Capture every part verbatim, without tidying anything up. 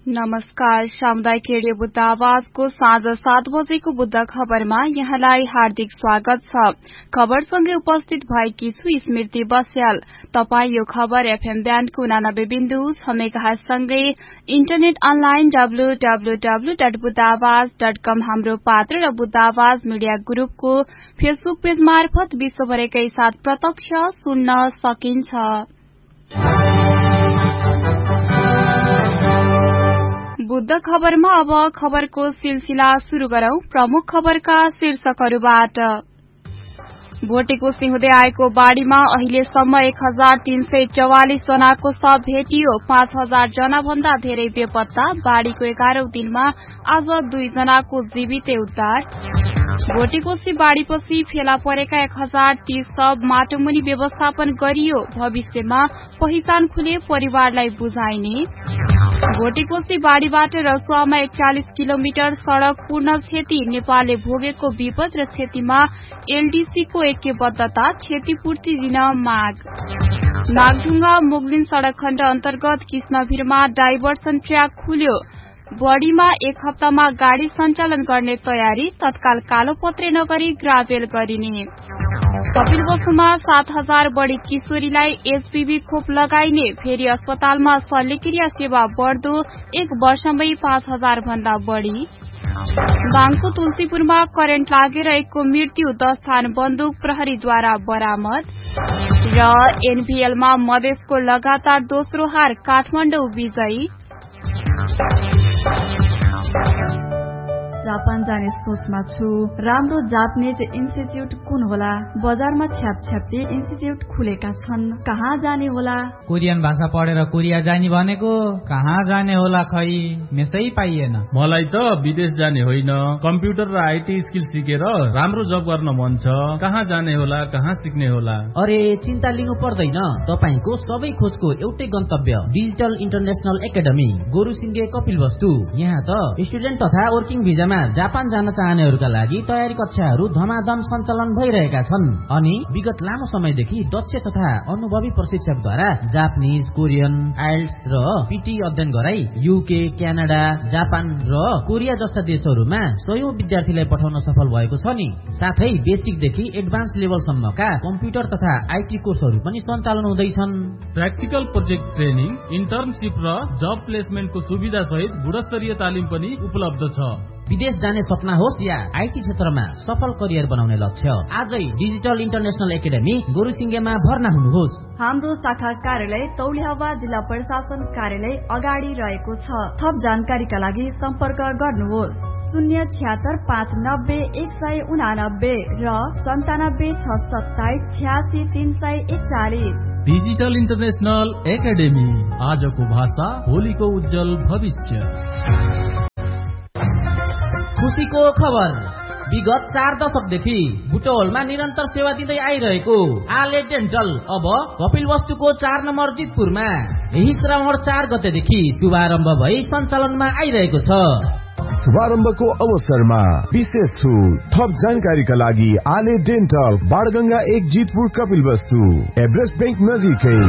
नमस्कार। सामुदायिक रेडियो बुद्ध आवाजको साँझ सात बजेको बुद्ध खबरमा यहाँलाई हार्दिक स्वागत छ। खबरसँगै उपस्थित भएकी छु स्मृति बस्याल। तपाई यो खबर एफएम ब्यान्डको उनानब्बे बिन्दु छ मेगाहर्जसँगै internet online W W W dot Buddha आवाज डट कम हाम्रो पात्र र बुद्ध आवाज मिडिया ग्रुपको फेसबुक पेज मार्फत विश्वभरकै साथ प्रत्यक्ष सुन्न सकिन्छ। बुद्ध खबरमा अब खबरको सिलसिला शुरू गरौं। प्रमुख खबरका शीर्षकहरूबाट। भोटेकोशी हुँदै आएको बाढ़ीमा अहिलेसम्म एक हजार तीन सय चौवालिस जनाको शव भेटियो। पाँच हजार जना भन्दा धेरै बेपत्ता। बाढ़ीको एघारौं दिनमा आज दुई जनाको जीवितै उद्धार। भोटेकोशी बाढ़ीपछि फेला परेका एक हजार तीस शव माटोमुनि व्यवस्थापन गरियो। भविष्यमा पहिचान खुले परिवारलाई बुझाइने। भोटेकोशी बाढ़ीबाट रसुवामा एकचालिस किलोमिटर सड़क पूर्ण क्षति। नेपालले भोगेको विपद र क्षतिमा एलडीसीको ऐक्यबद्धता। क्षतिपूर्ति दिन माग। नागढुङ्गा मुगलिन सड़क खण्ड अन्तर्गत कृष्णभिरमा डाइभर्सन ट्र्याक खुल्यो। बढीमा एक हप्तामा गाड़ी सञ्चालन गर्ने तयारी। तत्काल कालोपत्रे नगरी ग्राभेल गरिने। कपिलवस्तुमा सात हजार बढ़ी किशोरीलाई एचपीभी खोप लगाइने। फेरि अस्पतालमा शल्यक्रिया सेवा बढ़दो। एक वर्षमै पाँच हजार भन्दा बढ़ी। बाङको तुलसीपुरमा करेन्ट लागेर एकको मृत्यु। दस थान बन्दुक प्रहरीद्वारा बरामद। र एनबीएलमा मधेसको लगातार दोस्रो हार। काठमाडौँ विजयी। जापान जाने सोचमा छु। राम्रो जापानिज इन्स्टिच्युट कुन होला? बजारमा छ्यापछ्याप्ती इन्स्टिच्युट खुलेका छन्। कहाँ जाने होला? कोरियन भाषा पढेर कोरिया जाने भनेको कहाँ जाने होला खै? मेसै पाइएन। मलाई त विदेश जाने होइन, कम्प्युटर र आईटी स्किल सिकेर राम्रो जब गर्न मन छ। कहाँ जाने होला, कहाँ सिक्ने होला? अरे चिन्ता लिनु पर्दैन। तपाईको सबै खोजको एउटै गन्तव्य डिजिटल इन्टरनेशनल एकाडेमी गोरुसिंगे कपिलवस्तु। यहाँ त स्टुडेन्ट तथा वर्किङ भिजा जापान जान चाहनेहरूका लागि तयारी कक्षाहरू धमाधम सञ्चालन भइरहेका छन् अनि विगत लामो समयदेखि दक्ष तथा अनुभवी प्रशिक्षकद्वारा जापानिज, कोरियन, आइल्स र पीटी अध्ययन गराई युके, क्यानाडा, जापान र कोरिया जस्ता देशहरूमा सयौं विद्यार्थीलाई पठाउन सफल भएको छ नि। साथै बेसिकदेखि एडभान्स लेभलसम्मका कम्प्युटर तथा आईटी कोर्सहरू पनि सञ्चालन हुँदैछन्। प्र्याक्टिकल प्रोजेक्ट ट्रेनिङ, इन्टर्नशिप र जब प्लेसमेन्टको सुविधा सहित गुणस्तरीय तालिम पनि उपलब्ध छ। विदेश जाने सपना होस् या आईटी क्षेत्रमा सफल करियर बनाउने लक्ष्य, आजै डिजिटल इन्टरनेशनल एकाडेमी गोरुसिंगेमा भर्ना हुनुहोस्। हाम्रो शाखा कार्यालय तौलिहावा जिल्ला प्रशासन कार्यालय अगाडि रहेको छ। थप जानकारीका लागि सम्पर्क गर्नुहोस् शून्य छ्यात्तर पाँच नब्बे एक सय उनानब्बे र सन्तानब्बे छ सत्ताइस छ्यासी तीन सय एकचालिस। डिजिटल इन्टरनेशनल एकाडेमी, आजको भाषा भोलिको उज्जवल भविष्य। खुशीको खबर। विगत चार दशकदेखि बुटवलमा निरन्तर सेवा दिँदै आइरहेको आले डेन्टल अब कपिलवस्तुको चार नम्बर जितपुरमा यही श्रावण चार गतेदेखि शुभारम्भ भई सञ्चालनमा आइरहेको छ। शुभारम्भको अवसरमा विशेष छुट। थप जानकारीका लागि आले डेन्टल, बाणगंगा एक, जितपुर, कपिलवस्तु, एभरेस्ट बैंक नजिकै।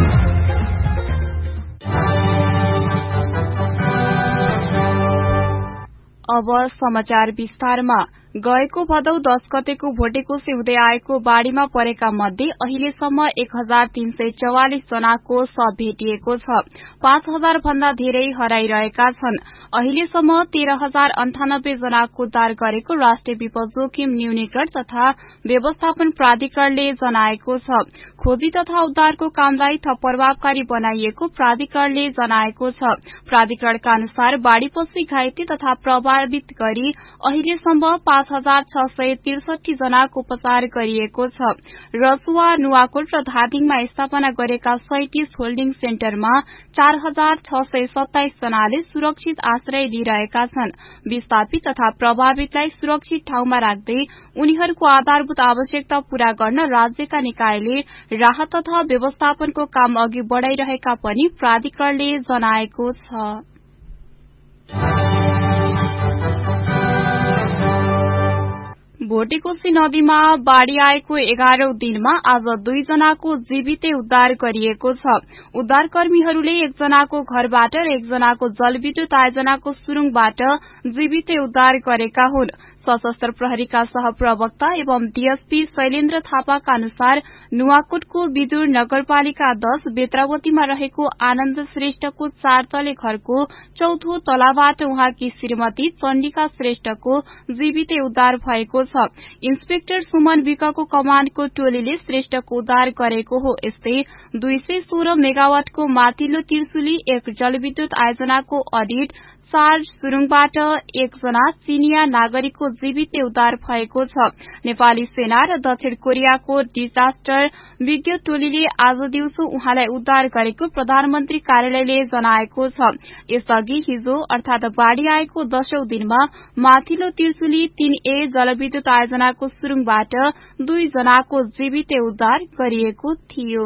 अब समाचार विस्तारमा। गएको भदौ दस गतेको भोटेकोशी हुँदै आएको बाढ़ीमा परेका मध्ये अहिलेसम्म एक हजार तीन सय चौवालिस जनाको शव भेटिएको छ। पाँच हजार भन्दा धेरै हराइरहेका छन्। अहिलेसम्म तेह्र हजार अन्ठानब्बे जनाको उद्धार गरेको राष्ट्रिय विपद जोखिम न्यूनीकरण तथा व्यवस्थापन प्राधिकरणले जनाएको छ। खोजी तथा उद्धारको कामलाई थप प्रभावकारी बनाइएको प्राधिकरणले जनाएको छ। प्राधिकरणका अनुसार बाढ़ीपछि घाइते तथा प्रभावित गरी अहिलेसम्म पाँच हजार छ सय त्रिसठी जनाको उपचार गरिएको छ। रसुवा, नुवाकोट र धादिङमा स्थापना गरेका सैंतिस होल्डिङ सेन्टरमा चार हजार छ सय सत्ताइस जनाले सुरक्षित आश्रय लिइरहेका छन्। विस्थापित तथा प्रभावितलाई सुरक्षित ठाउँमा राख्दै उनीहरूको आधारभूत आवश्यकता पूरा गर्न राज्यका निकायले राहत तथा व्यवस्थापनको काम अघि बढ़ाइरहेका पनि प्राधिकरणले जनाएको छ। भोटेकोशी नदीमा बाढ़ी आएको एघारौं दिनमा आज दुईजनाको जीवितै उद्धार गरिएको छ। उद्धारकर्मीहरूले एकजनाको घरबाट र एकजनाको जलविद्युत आयोजनाको सुरुङबाट जीवितै उद्धार गरेका हुन्। सशस्त्र प्रहरीका सहप्रवक्ता एवं डीएसपी शैलेन्द्र थापाका अनुसार नुवाकोटको विदुर नगरपालिका दश बेत्रावतीमा रहेको आनन्द श्रेष्ठको चार तले घरको चौथो तलाबाट उहाँकी श्रीमती चण्डिका श्रेष्ठको जीवितै उद्धार भएको छ। इन्सपेक्टर सुमन विकको कमाण्डको टोलीले श्रेष्ठको उद्धार गरेको हो। यस्तै दुई सय सोह्र मेगावाटको माथिल्लो त्रिशुली एक जलविद्युत आयोजनाको अडिट चार सुरुङबाट एकजना चीनिया नागरिकको जीवितै उद्धार भएको छ। नेपाली सेना र दक्षिण कोरियाको डिजास्टर विज्ञ टोलीले आज दिउँसो उहाँलाई उद्धार गरेको प्रधानमन्त्री कार्यालयले जनाएको छ। यसअघि हिजो अर्थात बाढ़ी आएको दशौं दिनमा माथिल्लो त्रिशुली तीन ए जलविद्युत आयोजनाको सुरुङबाट दुई जनाको जीवितै उद्धार गरिएको थियो।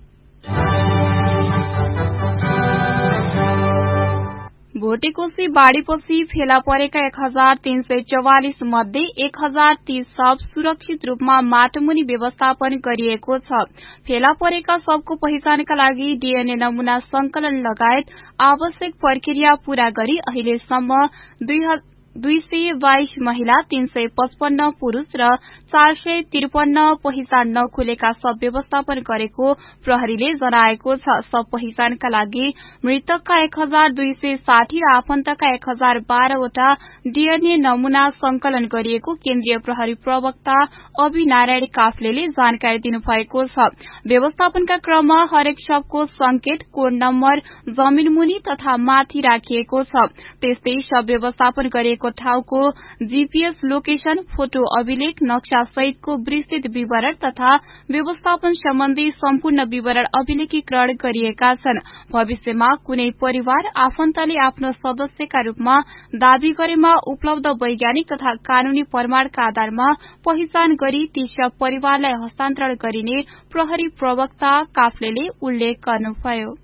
भोटेकोशी बाढ़ीपछि फेला परेका एक हजार तीन सय चौवालिस मध्ये एक हजार तीस शव सुरक्षित रूपमा माटोमुनि व्यवस्थापन गरिएको छ। फेला परेका शवको पहिचानका लागि डीएनए नमूना संकलन लगायत आवश्यक प्रक्रिया पूरा गरी अहिलेसम्म दुई सय बाइस महिला तीन सय पचपन्न पुरूष र चार सय त्रिपन्न पहिचान नखुलेका शव व्यवस्थापन गरेको प्रहरीले जनाएको छ। शव पहिचानका लागि मृतकका एक हजार दुई सय साठी र आफन्तका एक हजार बाह्रवटा डीएनए नमूना संकलन गरिएको केन्द्रीय प्रहरी प्रवक्ता अभि नारायण काफ्लेले जानकारी दिनुभएको छ। व्यवस्थापनका क्रममा हरेक शवको संकेत, कोड नम्बर, जमिन मुनि तथा माथि राखिएको छ। त्यस्तै शव व्यवस्थापन गरिएको ठाउँको जीपीएस लोकेशन, फोटो अभिलेख, नक्सा सहितको विस्तृत विवरण तथा व्यवस्थापन सम्बन्धी सम्पूर्ण विवरण अभिलेखीकरण गरिएका छन्। भविष्यमा कुनै परिवार आफन्तले आफ्नो सदस्यका रूपमा दावी गरेमा उपलब्ध वैज्ञानिक तथा कानूनी प्रमाणका आधारमा पहिचान गरी ती शव परिवारलाई हस्तान्तरण गरिने प्रहरी प्रवक्ता काफ्लेले उल्लेख गर्नुभयो।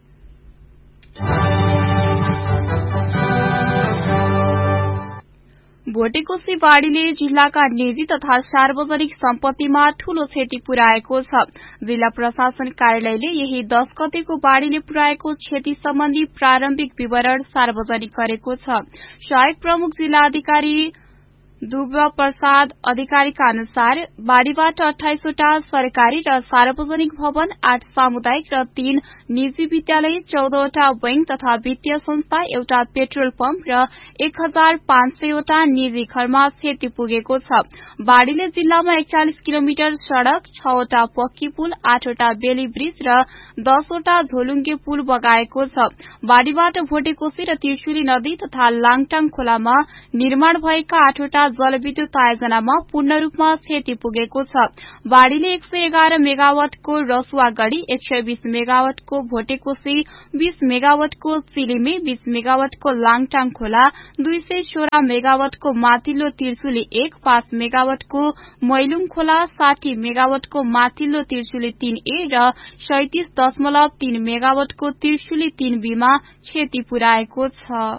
भोटेकोशी बाढ़ीले जिल्लाका निजी तथा सार्वजनिक सम्पत्तिमा ठूलो क्षति पुर्याएको छ। जिल्ला प्रशासन कार्यालयले यही दश गतेको बाढ़ीले पुर्याएको क्षति सम्बन्धी प्रारम्भिक विवरण सार्वजनिक गरेको छ। सहायक प्रमुख जिल्ला अधिकारी दुब प्रसाद अधिकारीका अनुसार बाढ़ीबाट अठाइसवटा सरकारी र सार्वजनिक भवन, आठ सामुदायिक र तीन निजी विद्यालय, चौधवटा बैंक तथा वित्तीय संस्था, एउटा पेट्रोल पम्प र एक हजार पाँच सयवटा निजी घरमा क्षति पुगेको छ। बाढ़ीले जिल्लामा एकचालिस किलोमिटर सड़क, छवटा पक्की पुल, आठवटा बेली ब्रिज र दसवटा झोलुङ्गे पुल बगाएको छ। बाढ़ीबाट भोटेकोशी र त्रिशुली नदी तथा लाङटाङ खोलामा निर्माण भएका आठवटा जलविद्युत आयोजनामा पूर्ण रूपमा क्षति पुगेको छ। बाढ़ीले एक सय एघार मेगावाटको रसुवागढ़ी, एक सय बीस मेगावाटको भोटेकोशी, बीस मेगावाटको चिलिमे, बीस मेगावाटको लाङटाङ खोला, दुई सय सोह्र मेगावाटको माथिल्लो त्रिशुली एक, पाँच मेगावाटको मैलुङ खोला, साठी मेगावाटको माथिल्लो त्रिशुली तीन ए र सैतिस दशमलव तीन मेगावाटको त्रिशुली तीन बी मा क्षति पुर्याएको छ।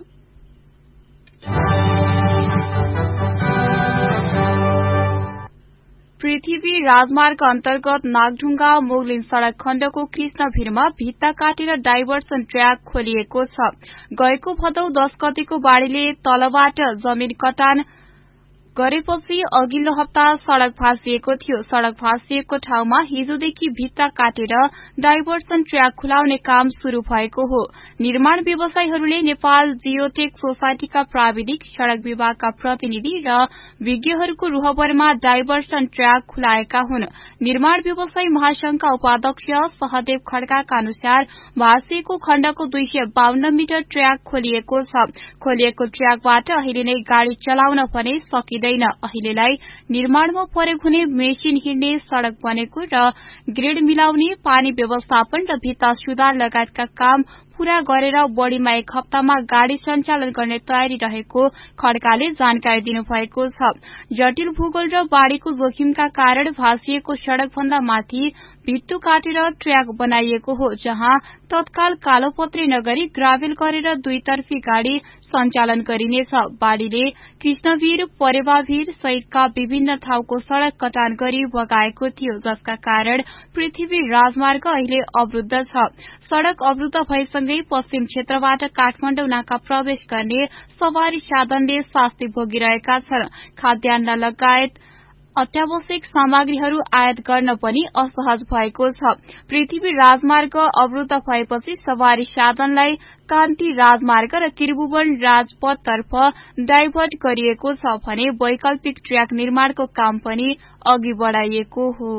पृथ्वी राजमार्ग अन्तर्गत नागढुङ्गा मोगलिन सड़क खण्डको कृष्णभिरमा भित्ता काटेर डाइभर्सन ट्र्याक खोलिएको छ। गएको भदौ दश गतेको बाढ़ीले तलबाट जमिन कटान गरेपछि अघिल्लो हप्ता सड़क भाँसिएको थियो। सड़क भाँसिएको ठाउँमा हिजोदेखि भित्ता काटेर डाइभर्सन ट्र्याक खुलाउने काम शुरू भएको हो। निर्माण व्यवसायीहरूले नेपाल जियोटेक सोसाइटीका प्राविधिक, सड़क विभागका प्रतिनिधि र विज्ञहरूको रुहबरमा डाइभर्सन ट्र्याक खुलाएका हुन्। निर्माण व्यवसायी महासंघका उपाध्यक्ष सहदेव खड्काका अनुसार भाँसिएको खण्डको दुई सय बाहन्न मिटर ट्र्याक खोलिएको छ। खोलिएको ट्र्याकबाट अहिले नै गाड़ी चलाउन भने सकिँदैन। अहिलेलाई निर्माणमा प्रयोग हुने मेसिन हिँड्ने सड़क बनेको र ग्रेड मिलाउने, पानी व्यवस्थापन र भित्ता सुधार लगायतका काम पूरा गरेर बढ़ीमा एक हप्तामा गाड़ी सञ्चालन गर्ने तयारी रहेको खड्काले जानकारी दिनुभएको छ। जटिल भूगोल र बाढ़ीको जोखिमका कारण भाँसिएको सड़क भन्दा माथि भित्तो काटेर ट्र्याक बनाइएको हो, जहाँ तत्काल कालोपत्री नगरी ग्राभेल गरेर दुईतर्फी गाड़ी सञ्चालन गरिनेछ। बाढ़ीले कृष्णवीर, परेवावीर सहितका विभिन्न ठाउँको सड़क कटान गरी बगाएको थियो, जसका कारण पृथ्वी राजमार्ग अहिले अवरुद्ध छ। सड़क अवरुद्ध भएसँगै पश्चिम क्षेत्रबाट काठमाडौँ नाका प्रवेश गर्ने सवारी साधनले शास्ति भोगिरहेका छन्। खाद्यान्न लगायत अत्यावश्यक सामग्रीहरू आयात गर्न पनि असहज भएको छ। पृथ्वी राजमार्ग अवरुद्ध भएपछि सवारी साधनलाई कान्ति राजमार्ग र त्रिभुवन राजपथतर्फ डाइभर्ट गरिएको छ भने वैकल्पिक ट्र्याक निर्माणको काम पनि अघि बढाइएको हो।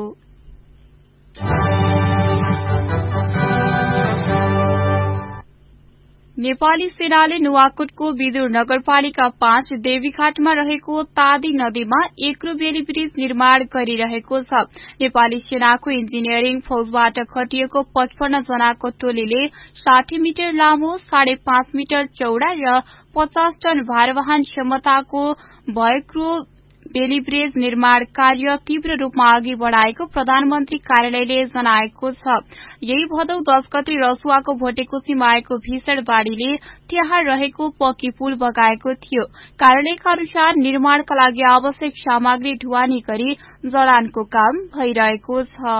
नेपाली सेनाले नुवाकोटको विदुर नगरपालिका पाँच देवीघाटमा रहेको तादी नदीमा एक्रो बेली ब्रिज निर्माण गरिरहेको छ। नेपाली सेनाको इन्जिनियरिङ फौजबाट खटिएको पचपन्न जनाको टोलीले साठी मिटर लामो, साढे पाँच मिटर चौड़ा र पचास टन भारवहन क्षमताको भएको बेली ब्रिज निर्माण कार्य तीव्र रूपमा अघि बढ़ाएको प्रधानमन्त्री कार्यालयले जनाएको छ। यही भदौ दश गते रसुवाको भोटेकोसीमा आएको भीषण बाढ़ीले त्यहाँ रहेको पक्की पुल बगाएको थियो। कार्यालयका अनुसार निर्माणका लागि आवश्यक सामग्री ढुवानी गरी जडानको काम भइरहेको छ।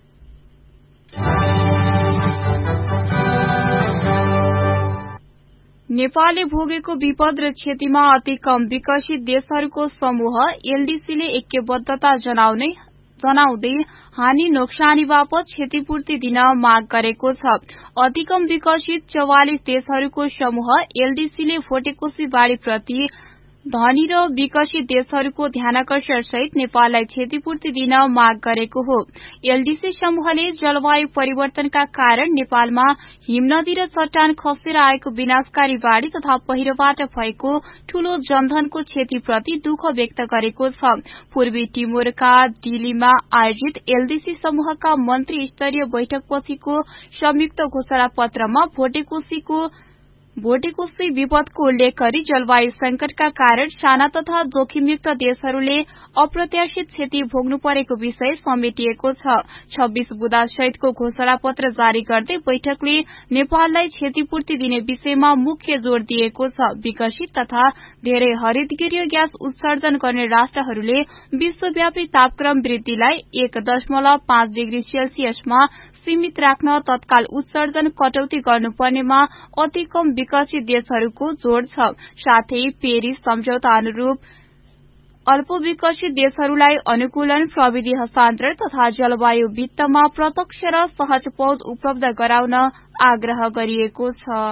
नेपालले भोगेको विपद र क्षतिमा अति कम विकसित देशहरूको समूह एलडीसीले ऐक्यबद्धता जनाउने जनाउँदै हानि नोक्सानी बापत क्षतिपूर्ति दिन माग गरेको छ। अति कम विकसित चौवालिस देशहरूको समूह एलडीसीले भोटेकोशी बाढ़ीप्रति धनी र विकसित देशहरूको ध्यानकर्षण सहित नेपाललाई क्षतिपूर्ति दिन माग गरेको हो। एलडीसी समूहले जलवायु परिवर्तनका कारण नेपालमा हिमनदी र चट्टान खसेर आएको विनाशकारी बाढ़ी तथा पहिरोबाट भएको ठूलो जनधनको क्षतिप्रति दुःख व्यक्त गरेको छ। पूर्वी टिमोरका डिलीमा आयोजित एलडीसी समूहका मन्त्री स्तरीय बैठकपछिको संयुक्त घोषणा पत्रमा भोटेकोशीको भोटेकोशी विपदको उल्लेख गरी जलवायु संकटका कारण साना तथा जोखिमयुक्त देशहरूले अप्रत्याशित क्षति भोग्नु परेको विषय समेटिएको छ। छब्बीस बुँदा सहितको घोषणा पत्र जारी गर्दै बैठकले नेपाललाई क्षतिपूर्ति दिने विषयमा मुख्य जोड़ दिएको छ। विकसित तथा धेरै हरितगृह ग्यास उत्सर्जन गर्ने राष्ट्रहरूले विश्वव्यापी तापक्रम वृद्धिलाई एक दशमलव पाँच डिग्री सेल्सियसमा सीमित राख्न तत्काल उत्सर्जन कटौती गर्नुपर्नेमा अति कम विकसित देशहरूको जोड़ छ। साथै पेरिस सम्झौता अनुरूप अल्प विकसित देशहरूलाई अनुकूलन, प्रविधि हस्तान्तरण तथा जलवायु वित्तमा प्रत्यक्ष र सहज पहुँच उपलब्ध गराउन आग्रह गरिएको छ।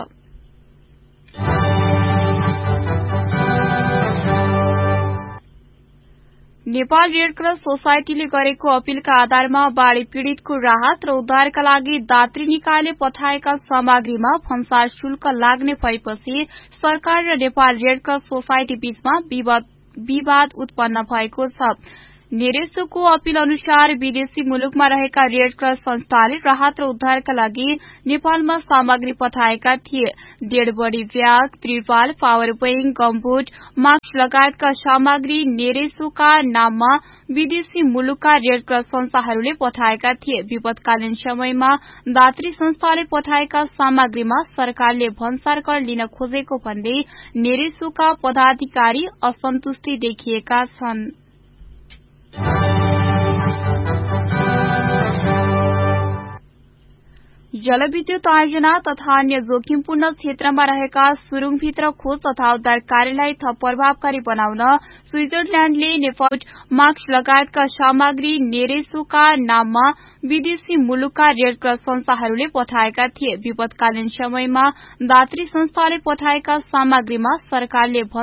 नेपाल रेडक्रस सोसाइटीले गरेको अपीलका आधारमा बाढ़ी पीड़ितको राहत र उद्धारका लागि दात्री निकायले पठाएका सामग्रीमा भन्सार शुल्क लाग्ने भएपछि सरकार र नेपाल रेडक्रस सोसाइटी बीचमा विवाद उत्पन्न भएको छ। नेरेसोको अपील अनुसार विदेशी मुलुकमा रहेका रेडक्रस संस्थाले राहत र उद्धारका लागि नेपालमा सामग्री पठाएका थिए। डेढ बढी ब्याग, त्रिपाल, पावर बैंक, गम्बुट, मास्क लगायतका सामग्री नेरेसोका नाममा विदेशी मुलुकका रेडक्रस संस्थाहरूले पठाएका थिए। विपदकालीन समयमा दात्री संस्थाले पठाएका सामग्रीमा सरकारले भन्सार कर लिन खोजेको भन्दै नेरेसोका पदाधिकारी असन्तुष्टि देखिएका छन्। जलविद्युत आयोजना तथा अन्य जोखिमपूर्ण क्षेत्रमा रहेका सुरुङभित्र खोज तथा उद्धार कार्यलाई थप प्रभावकारी बनाउन स्विजरल्याण्डले नेपाल मास्क लगायतका सामग्री नेरेसोका नाममा विदेशी मुलुकका रेडक्रस संस्थाहरूले पठाएका थिए। विपदकालीन समयमा दात्री संस्थाले पठाएका सामग्रीमा सरकारले